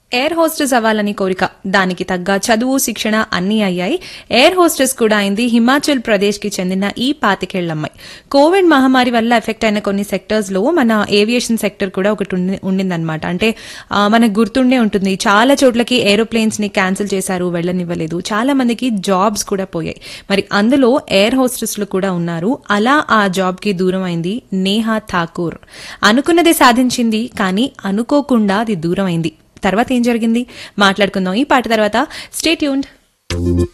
Air hostess అవ్వాలని కోరిక, దానికి తగ్గ చదువు శిక్షణ అన్నీ అయ్యాయి. ఎయిర్ హోస్టెస్ కూడా అయింది హిమాచల్ ప్రదేశ్ కి చెందిన ఈ 25 అమ్మాయి. కోవిడ్ మహమ్మారి వల్ల ఎఫెక్ట్ అయిన కొన్ని సెక్టర్స్ లో మన ఏవియేషన్ సెక్టర్ కూడా ఒకటి ఉండిందనమాట. అంటే మనకు గుర్తుండే ఉంటుంది, చాలా చోట్లకి ఏరోప్లేన్స్ ని క్యాన్సిల్ చేశారు, వెళ్లనివ్వలేదు, చాలా మందికి జాబ్స్ కూడా పోయాయి. మరి అందులో ఎయిర్ హోస్టెస్లు కూడా ఉన్నారు. అలా ఆ జాబ్ కి దూరం అయింది నేహా ఠాకూర్. అనుకున్నదే సాధించింది, కానీ అనుకోకుండా అది దూరం అయింది. తర్వాత ఏం జరిగింది మాట్లాడుకుందాం ఈ పాట తర్వాత. Stay tuned.